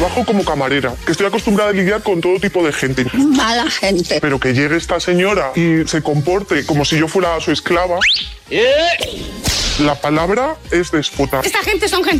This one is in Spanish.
trabajo como camarera, que estoy acostumbrada a lidiar con todo tipo de gente. Mala gente. Pero que llegue esta señora y se comporte como si yo fuera su esclava. La palabra es déspota. Esta gente son gente